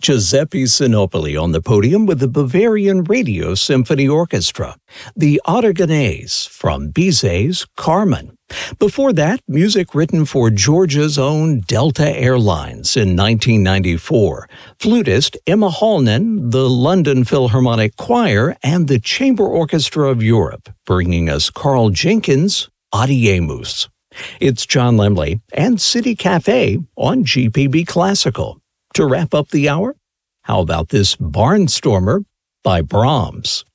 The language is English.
Giuseppe Sinopoli on the podium with the Bavarian Radio Symphony Orchestra, the Aragonese from Bizet's Carmen. Before that, music written for Georgia's own Delta Airlines in 1994, flutist Emma Hallnen, the London Philharmonic Choir, and the Chamber Orchestra of Europe, bringing us Carl Jenkins' Adiemus. It's John Lemley and City Cafe on GPB Classical. To wrap up the hour, how about this Barnstormer by Brahms?